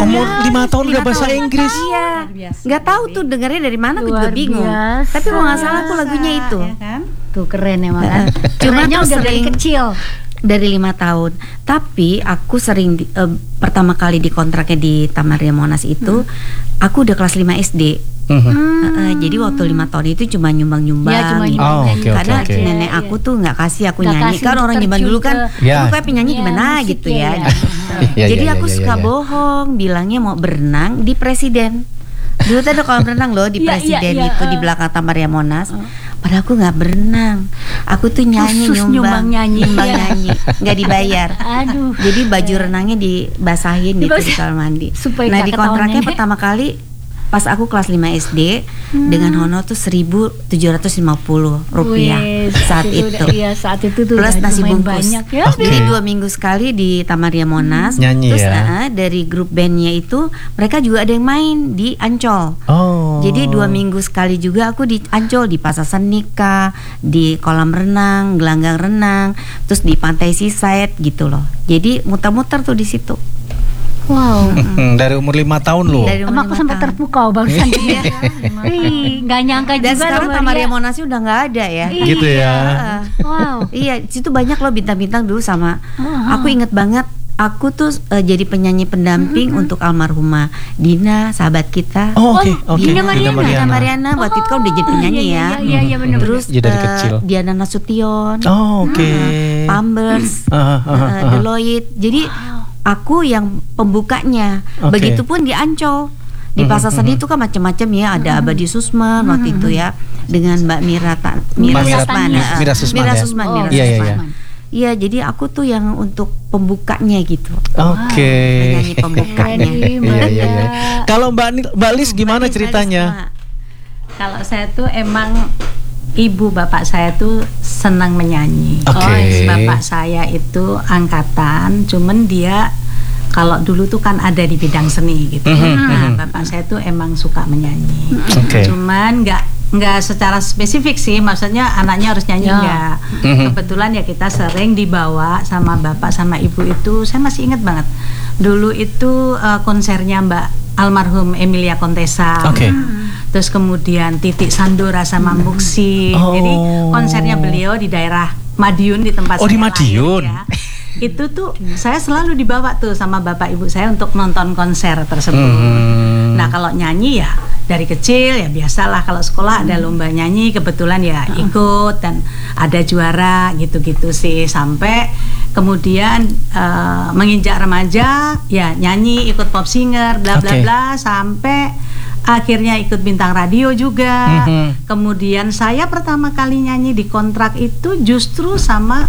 Umur 5 tahun udah bahasa Inggris. Iya. Nggak tahu tuh dengarnya dari mana, aku juga bingung. Tapi kalau nggak salah aku lagunya itu. Ya kan? Tuh keren emang kan. Cuma Kerennya tuh udah dari sering- kecil. Dari 5 tahun. Tapi aku sering pertama kali dikontraknya di Taman Ria Monas itu, aku udah kelas 5 SD. Jadi waktu 5 tahun itu cuma nyumbang-nyumbang. Ya, cuma gitu. Oh, oke, Karena oke. nenek aku tuh nggak kasih aku Nggak nyanyi. kasih Kan untuk orang zaman terjun dulu kan, ke- Ya. kamu kayak penyanyi gimana musik gitu ya. ya. Iya, Jadi iya, aku iya, suka iya. bohong, bilangnya mau berenang di Presiden. Dulu tuh ada kolam renang loh di Iya, Presiden iya, itu di belakang Taman Ria Monas. Padahal aku nggak berenang. Aku tuh nyanyi Khusus nyumbang nyanyi. nggak dibayar. Aduh. Jadi baju renangnya dibasahin gitu di kamar mandi. Supaya Nah nggak di kontraknya ketahuan. pertama kali pas aku kelas 5 SD dengan honor tuh 1.750 rupiah Wih, saat itu. Iya, saat itu tuh Plus udah nasi lumayan bungkus. banyak ya. Oke. Jadi 2 minggu sekali di Taman Ria Monas. Nyanyi Terus ya? dari grup bandnya itu mereka juga ada yang main di Ancol. Oh. Jadi 2 minggu sekali juga aku di Ancol, di Pasar Senika, di kolam renang, gelanggang renang, terus di pantai Seaside gitu loh. Jadi muter-muter tuh di situ. Wow. Dari umur 5 tahun loh. Dari umur Emang aku 5 sampai tahun. terpukau barusan. Wih, nggak nyangka Dan juga sekarang loh, Taman Maria. Ria Monas udah nggak ada ya. Gitu ya. Wow. Iya, situ banyak loh bintang-bintang dulu sama. Aku inget banget. Aku tuh jadi penyanyi pendamping untuk almarhumah Dina, sahabat kita. Oh, oke, Oh, oke. Dina Mariana. Dina Mariana waktu itu kan udah jadi penyanyi ya. Iya, benar. Terus Jadi dari kecil. Diana Nasution, Oh, oke. Pampers, Deloitte. Jadi aku yang pembukanya. Oke. Begitupun di Ancol. Di Pasar Seni itu kan macam-macam ya, ada Abadi Susman waktu itu ya dengan Mbak Mira Mira Susman. Mira Susman Mira ya? Susman, Oh, Mira iya, iya, Susman. iya. Iya, jadi aku tuh yang untuk pembukanya gitu. Oke. Penyanyi pembukanya. Iya, iya, iya. Kalau Mbak Lis gimana ceritanya? Kalau saya tuh emang ibu bapak saya tuh senang menyanyi. Oke. Bapak saya itu angkatan, cuman dia kalau dulu tuh kan ada di bidang seni gitu. Nah, bapak saya tuh emang suka menyanyi. Oke. Cuman nggak secara spesifik sih, maksudnya anaknya harus nyanyi Ya. nggak. Kebetulan ya kita sering dibawa sama bapak sama ibu itu. Saya masih ingat banget. Dulu itu konsernya Mbak almarhum Emilia Contessa. Oke. Terus kemudian Titik Sandora sama Muksi. Oh. Jadi konsernya beliau di daerah Madiun di tempat Oh, saya di Madiun. lahir, ya. Itu tuh saya selalu dibawa tuh sama bapak ibu saya untuk nonton konser tersebut. Nah kalau nyanyi ya dari kecil ya biasalah, kalau sekolah ada lomba nyanyi kebetulan ya ikut dan ada juara gitu-gitu sih, sampai kemudian menginjak remaja ya nyanyi ikut pop singer bla bla Oke. bla sampai akhirnya ikut bintang radio juga. Kemudian saya pertama kali nyanyi di kontrak itu justru sama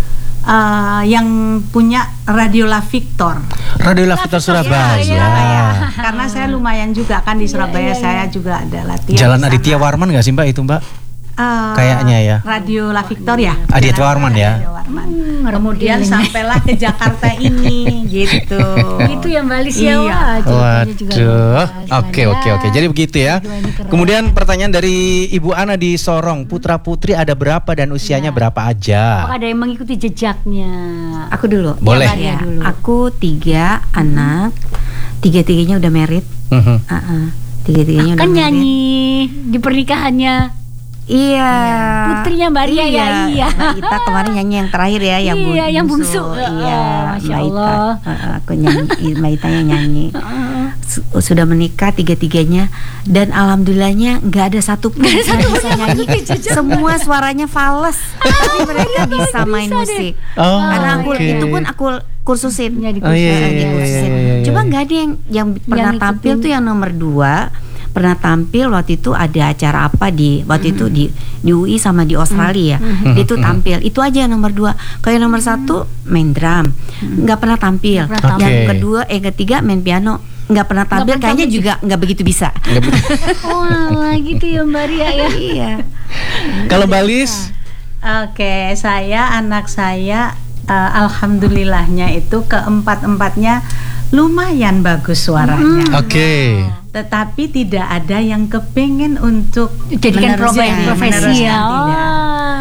yang punya Radio La Victor. Radio La Victor Surabaya. Karena saya lumayan juga kan di Surabaya, saya juga ada latihan. Jalan di sana. Aditya Warman nggak sih Mbak itu Mbak? Kayaknya ya. Radio La Victor ya. Aditya Warman ya. Radio Warman. Kemudian sampailah ke Jakarta ini gitu. Itu yang Mbak Lis ya. Iya. Ceritanya juga Waduh. luar biasa. Oke. Jadi begitu ya. Kemudian pertanyaan dari Ibu Ana di Sorong, putra putri ada berapa dan usianya berapa aja? Apakah ada yang mengikuti jejaknya? Aku dulu. Boleh. Ya, Dulu. aku 3 anak, 3-tiganya udah married. Tiga-tiganya udah Kan married. nyanyi di pernikahannya Iya. putrinya Mbak Ria ya. Iya. Mbak Ita kemarin nyanyi yang terakhir ya, yang Iya, yang bungsu. Iya, Masya Mbak Ita. Allah. Aku nyanyi, Mbak Ita yang nyanyi. Sudah menikah 3-tiganya dan alhamdulillahnya nggak ada satu pun yang bisa nyanyi. Semua suaranya fales, tapi mereka bisa main musik. Oh, Karena aku oke. itu pun aku kursusin. Ya, Oh, iya, Dikursusin. iya. Cuma nggak ada yang pernah ngikutin. tampil tuh yang nomor 2. Pernah tampil waktu itu ada acara apa di waktu itu di UI sama di Australia. Dia tuh tampil. Itu aja yang nomor 2. Kalau yang nomor 1 main drum. Nggak pernah tampil. Nggak pernah Yang tampil. kedua, ketiga main piano. Nggak pernah tampil. pernah Kayaknya tampil. juga nggak begitu bisa. Wah, gitu ya Mbak Ria ya. Iya. Kalau Mbak Lis? Oke, anak saya alhamdulillahnya itu keempat-empatnya lumayan bagus suaranya. Oke. Tetapi tidak ada yang kepengen untuk Jadikan meneruskan, profesi ya. tidak.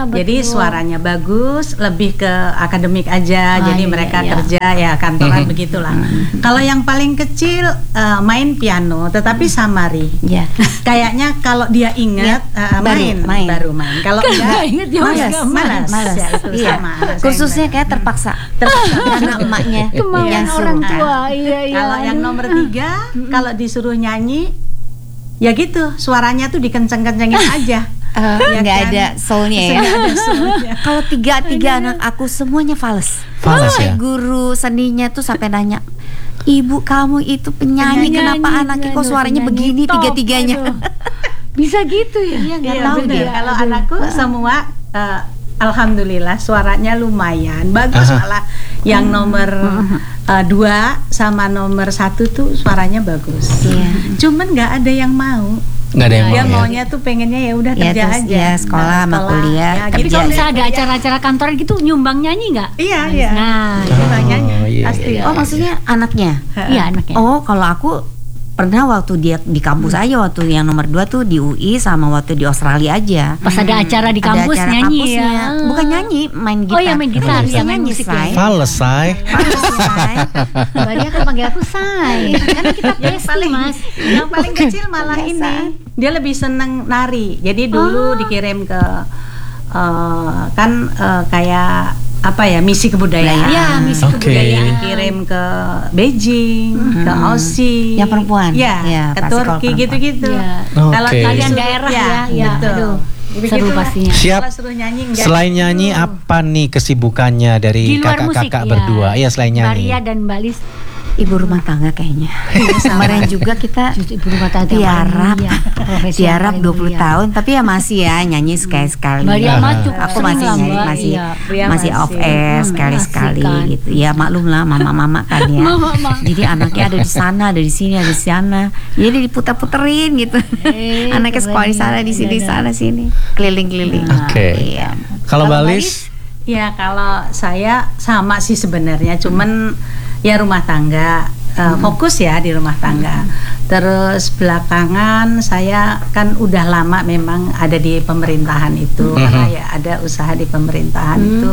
Jadi betul. suaranya bagus, lebih ke akademik aja. Ah, jadi iya, mereka iya. kerja ya kantoran begitulah. Kalau yang paling kecil main piano, tetapi samari. Ya. Kayaknya kalau dia ingat baru main. Kalau enggak ingat dia malas, nggak malas. Malas. Ya, itu Iya. sama. anak saya Khususnya yang kayak terpaksa karena emaknya Kemauan yang orang suruh. tua. Iya, iya. Kalau yang aduh. nomor 3, kalau disuruh nyanyi, ya gitu, suaranya tuh dikenceng-kencengin aja. Ya Nggak kan? ada soulnya ya. Nggak ada soulnya. Kalau tiga anak aku semuanya fals. Fals Sampai ya? guru seninya tuh sampai nanya, Ibu kamu itu penyanyi, kenapa Penyanyi, anaknya kok aduh, suaranya penyanyi begini top, tiga-tiganya? aduh. Bisa gitu ya? Iya, nggak Iya, tahu bener. deh. Kalau anakku semua alhamdulillah suaranya lumayan bagus, Aha. malah yang nomor 2 sama nomor 1 tuh suaranya bagus. Iya. Cuman nggak ada yang mau. Nggak ada yang Dia mau ya? maunya tuh pengennya ya udah Ya, kerja terus aja. ya sekolah sama kuliah, ya, Tapi gitu. kalau misalnya ada acara-acara kantoran gitu nyumbang nyanyi nggak? Iya, iya. Nah, Dia nyanyi Oh, iya, pasti. iya. Oh maksudnya anaknya? iya anaknya. Oh kalau aku pernah waktu dia di kampus aja, waktu yang nomor 2 tuh di UI sama waktu di Australia aja. Pas ada acara di Ada kampus acara nyanyi kampusnya. ya. Bukan nyanyi, main gitar. Oh ya main gitar, Main ya gitar. main musik ya. Say. Fals, say. Say. Mbak Ria kan panggil aku Say. Karena kita Yang pasti paling Mas. yang paling kecil malah Biasa. ini dia lebih seneng nari. Jadi dulu dikirim ke kayak apa ya, misi kebudayaan. Iya, misi Oke. kebudayaan. Dikirim ke Beijing, ke Aussie. Yang perempuan? Ya, Ya, ke pasti kalau Turki perempuan. gitu-gitu. Iya. Kalau Oke. Kalian disuruh- daerah ya, betul. aduh. Jadi Seru gitulah. pastinya. Siap. Kalau suruh nyanyi enggak. Selain nyanyi, apa nih kesibukannya dari Di luar musik kakak-kakak ya. berdua? Iya, selain Mbak nyanyi. Ria dan Mbak Lis Ibu rumah tangga kayaknya. Kemarin juga kita justru ibu rumah tangga tiarap, yang paling mulia. Profesi yang tiarap paling 20 mulia. tahun, tapi ya masih ya nyanyi sekali-sekali. Mbak Ria mah cukup Aku sering masih lah, nyanyi, Mbak. masih Iya. Ria masih off masih. air sekali-sekali masih kan. gitu. Ya maklum lah mama-mama kan ya. Mama. Jadi anaknya ada di sana, ada di sini, ada di sana. Jadi diputer-puterin gitu. Anaknya keren sekolah di sana, di sini, di ya. sana, sini. Keliling-keliling. Oke. Iya. Kalau Mbak Kalau Lis? Ya kalau saya sama sih sebenarnya, cuman ya rumah tangga, fokus ya di rumah tangga. Terus belakangan saya kan udah lama memang ada di pemerintahan itu, karena ya ada usaha di pemerintahan itu,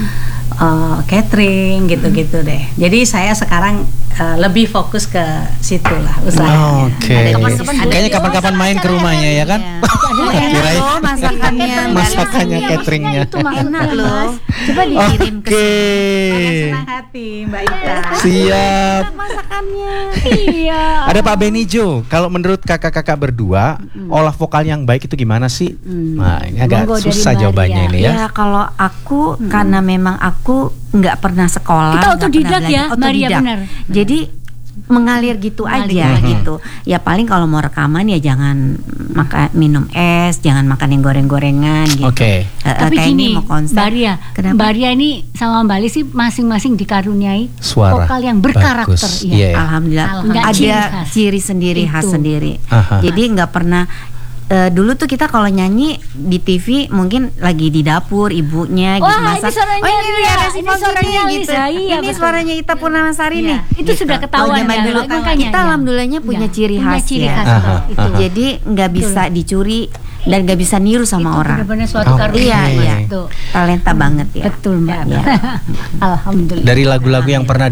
catering gitu-gitu deh. Jadi saya sekarang lebih fokus ke situ lah usahanya. Oke. Kayaknya kapan-kapan main ke rumahnya ya kan? Enak Kirain loh masakannya. masakannya, cateringnya. Itu mah Enak loh. Coba dikirim ke Oke. Senang hati Mbak Ita. Siap. Masakannya. Iya. Ada Pak Benijo. Kalau menurut kakak-kakak berdua, olah vokal yang baik itu gimana sih? Nah, ini agak Monggo dari susah Mbak jawabannya Ria. ini ya. Ya kalau aku karena memang aku nggak pernah sekolah, Kita nggak otodidak pernah ya, belajar. Mbak Ria, Otodidak. benar. Jadi mengalir gitu Mengalir. aja gitu. Ya paling kalau mau rekaman ya jangan minum es, jangan makan yang goreng-gorengan gitu. Oke. Tapi Kayak gini, ini mau konser. Mbak Ria, Kenapa? Mbak Ria ini sama Mbak Lis sih masing-masing dikaruniai Suara vokal yang berkarakter. bagus. Iya. Iya. Alhamdulillah Nggak ada ciri khas. ciri sendiri, khas Itu. sendiri. Aha. Jadi nggak pernah dulu tuh kita kalau nyanyi di TV mungkin lagi di dapur ibunya gitu Wah, ini masak. suaranya Oh ini Ria, Resi ini Fauzi suaranya nih, Lisa, iya, ini betul. suaranya Ita Purnamasari Iya. nih. Itu sudah ketahuan Kalau zaman ya, dulu makanya kita ya. alhamdulillahnya punya Ya, ciri punya khas ciri ya. khas, Aha, itu. Jadi nggak bisa dicuri dan nggak bisa niru sama Itu orang. benar-benar suatu Oke. karunia. Iya, iya. Tuh. Talenta banget ya. Betul Mbak. Ya. Alhamdulillah. Dari lagu-lagu yang pernah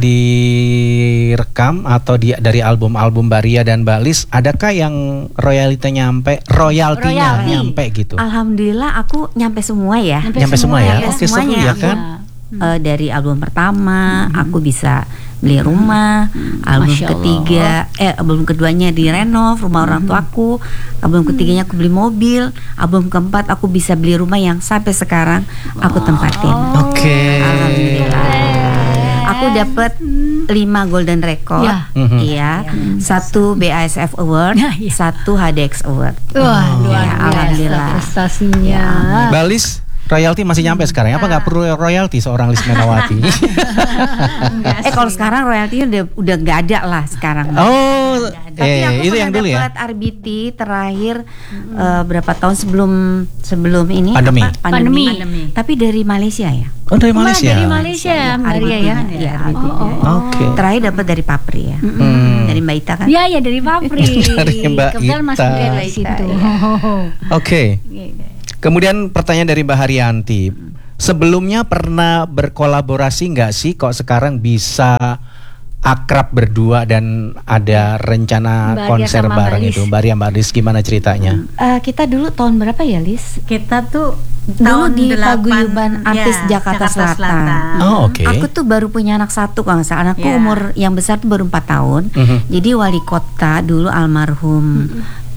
direkam atau dari album-album Mbak Ria dan Mbak Lis, adakah yang royaltinya Royalti. nyampe gitu? Alhamdulillah aku nyampe semua ya. Nyampe semua ya? Nyampe Oke, seru semuanya. ya kan? Dari album pertama aku bisa beli rumah, album Masya ketiga album keduanya direnov rumah orang tuaku, album ketiganya aku beli mobil, album keempat aku bisa beli rumah yang sampai sekarang aku tempatin. Oke. Alhamdulillah. Aku dapat 5 golden record, Ya. iya, 1 BASF Award, Nah, iya. 1 HDX Award. Wah, luar Ya, biasa alhamdulillah. prestasinya. Mbak Lis, royalti masih nyampe sekarang? Apa nggak perlu royalti seorang Lis Menawati? Kalau sekarang royaltinya udah nggak ada lah sekarang. Oh, Tapi aku itu yang dulu ya? dapat RBT terakhir berapa tahun sebelum ini Pandemi. apa? Pandemi. Tapi dari Malaysia ya. Oh, dari Malah Malaysia. dari Malaysia, Mbak Ria ya. Iya, RBT. Oke. Terakhir dapat dari Papri ya. Dari Mbak Ita kan. Iya, ya dari Papri. Dari Mbak Kebetulan Mas Ita. Budian di situ. Iya. Oke. Kemudian pertanyaan dari Mbak Haryanti. Sebelumnya pernah berkolaborasi nggak sih kok sekarang bisa akrab berdua dan ada rencana Mbak Arya konser sama bareng Mbak Lis. itu? Mbak Arya, Mbak Lis, gimana ceritanya? Kita dulu tahun berapa ya, Lis? Kita tuh Dulu tahun di 8, paguyuban artis ya, Jakarta Selatan. Oh, oke. Aku tuh baru punya anak satu kalau nggak salah. Anakku Ya. umur yang besar tuh baru 4 tahun. Jadi wali kota dulu almarhum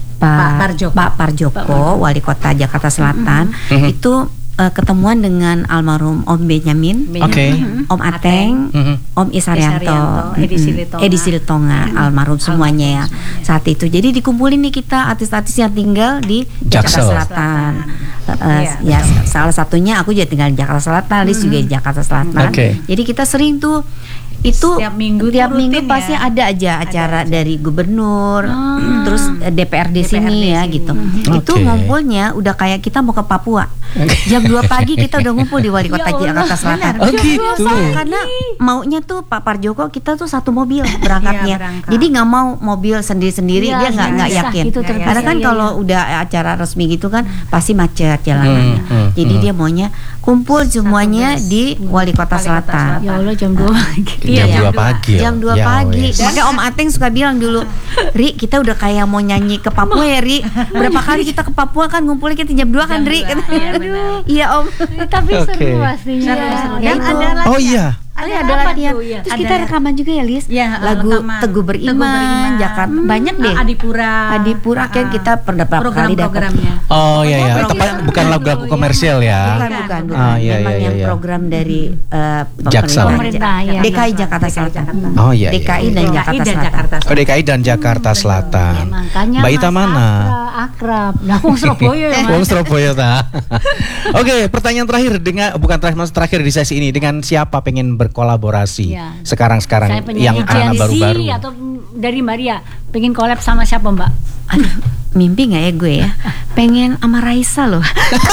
Pak Parjoko, wali kota Jakarta Selatan, itu ketemuan dengan almarhum Om Benyamin, Oke. Om Ateng, Om Isarianto, Edi Silitonga, almarhum semuanya ya saat itu. Jadi dikumpulin nih kita artis-artis yang tinggal di Jakarta Jaksel. Selatan. Ya salah satunya aku juga tinggal di Jakarta Selatan, Lis juga di Jakarta Selatan. Oke. Jadi kita sering tuh itu Setiap minggu tiap tuh minggu rutin pasti ya. ada aja acara dari gubernur, terus DPRD sini ya sini. gitu. Itu Oke. ngumpulnya udah kayak kita mau ke Papua. Jam 2 pagi kita udah ngumpul di wali kota Jakarta Selatan. Oh gitu. Karena maunya tuh Pak Parjoko kita tuh satu mobil berangkatnya. Iya, berangkat. Jadi nggak mau mobil sendiri-sendiri, Iya, dia nggak susah yakin. gitu terbiasa, Karena kan iya, kalau udah acara resmi gitu kan pasti macet jalanannya. Jadi dia maunya kumpul semuanya di wali kota Selatan. Ya Allah jam 2 pagi. Jam 2 pagi. Jam 2 Ya pagi. wes. Makanya Om Ateng suka bilang dulu, "Ri, kita udah kayak mau nyanyi ke Papua ya, Ri. Berapa kali kita ke Papua kan ngumpulnya kita jam 2 kan, Ri?" Iya, benar. Iya, Om. Tapi Oke. seru pastinya. Seru. Ya Dan itu. ada lagi. Oh iya. Ada apa latihan. tuh, ya? Terus kita rekaman juga ya, Lis. Ya, Lagu rekaman. Teguh Beriman, Jakarta. Banyak deh. Adipura kan kita pernah berapa kali dapat. Programnya. Oh iya ya. Program- Tepat, bukan lagu-lagu komersial ya. Bukan. Ah, iya, Memang iya, yang iya. program dari Jaksel. Pemerintah, ya. DKI Jakarta Selatan. Oh iya. DKI iya. dan DKI Jakarta dan Selatan. Jakarta Oh DKI dan Jakarta Selatan. Ya, makanya Mbak Ita Mas mana? Akrab. Nah, aku Surabaya ya, Mas. Wong Surabaya ta. Oke, pertanyaan terakhir maksud terakhir di sesi ini, dengan siapa pengen berkolaborasi Iya. sekarang Saya yang penyanyi anak Gen Z baru-baru? atau dari Maria pengen collab sama siapa, Mbak? Aduh, mimpi nggak ya gue ya? Pengen sama Raisa loh.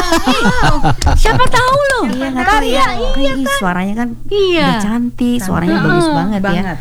Siapa tahu loh. Iya nggak tahu ya. Kayak suaranya kan Iya. udah cantik, suaranya bagus banget ya. banget.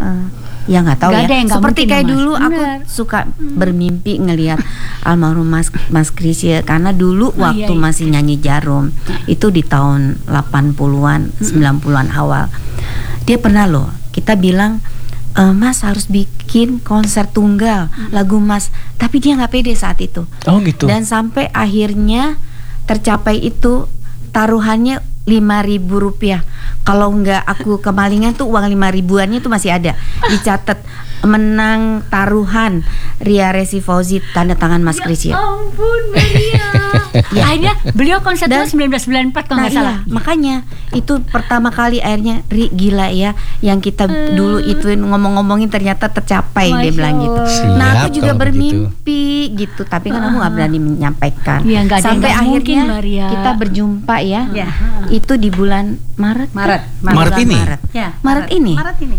Ya nggak tahu Nggak ya. ada yang nggak Seperti mungkin kayak loh, Mas. dulu aku Bener. suka bermimpi ngelihat almarhum Mas Krisya karena dulu waktu iya. masih nyanyi Jarum itu di tahun 80-an, 90-an awal. Dia pernah loh, kita bilang Mas harus bikin konser tunggal lagu Mas, tapi dia nggak pede saat itu. Oh gitu. Dan sampai akhirnya tercapai itu taruhannya 5.000 rupiah. Kalau nggak aku kemalingan tuh uang 5.000-annya tuh masih ada. Dicatat menang taruhan Ria Resi Fauzi tanda tangan Mas Krisya. Ampun Maria. Akhirnya beliau konser Dan- tahun 1994 kalau Nah nggak salah. iya, makanya itu pertama kali akhirnya Ri gila ya yang kita dulu itu ngomong-ngomongin ternyata tercapai dia Masya bilang gitu. Allah. Nah aku Siap juga kalau bermimpi gitu, tapi kan aku nggak berani menyampaikan. Iya, nggak ada yang Sampai nggak mungkin, akhirnya Maria. kita berjumpa ya. Ya. Itu di bulan Maret. Maret. Maret Bulan ini? Ya, Maret ini. Maret ini.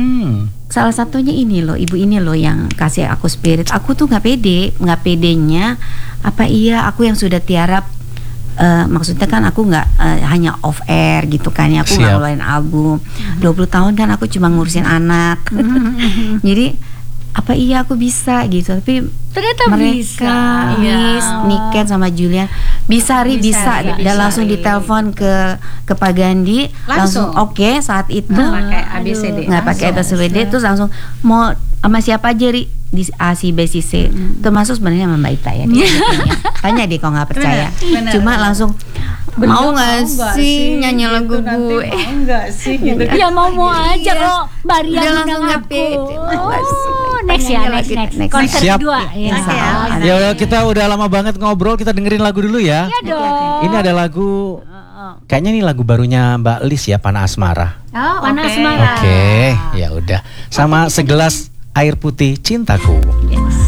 Salah satunya ini loh, ibu ini loh yang kasih aku spirit. Aku tuh nggak pedenya. Apa iya aku yang sudah tiarap? Maksudnya kan aku nggak hanya off air gitu kan ya. Aku nggak Siap. ngeluarin album. 20 tahun kan aku cuma ngurusin anak. Jadi apa iya aku bisa gitu. Tapi Ternyata mereka bisa. Miss, Iya. Niken sama Julian bisa Bisa, dan bisa, langsung Ri. ditelepon ke Pak Gandhi langsung Langsung. oke saat itu Pakai ABCD. nggak pakai ABCD terus langsung mau sama siapa aja Ri di A C B C C termasuk sebenarnya sama Mbak Ita ya dia bikinnya. Tanya deh kalau nggak percaya Benar, cuma benar. langsung mau nggak sih nyanyi lagu gue Mau nggak sih gitu. Ya mau aja Iya. kalau Maria Dia langsung undang nggak aku. pede, mau nggak sih? Next ya, Tanya next. lagi, next. Konser Siap. kedua. Ya. Insya Allah. Ya kita udah lama banget ngobrol, kita dengerin lagu dulu ya. Iya dong. Ini ada lagu, kayaknya ini lagu barunya Mbak Lis ya, Panah Asmara. Oh, Panas oke. marah. Oke, ya udah. Sama segelas air putih cintaku. Yes.